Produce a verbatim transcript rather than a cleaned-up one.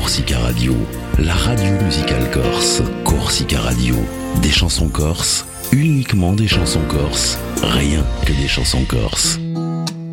Corsica Radio, la radio musicale corse. Corsica Radio, des chansons corses, uniquement des chansons corses, rien que des chansons corses.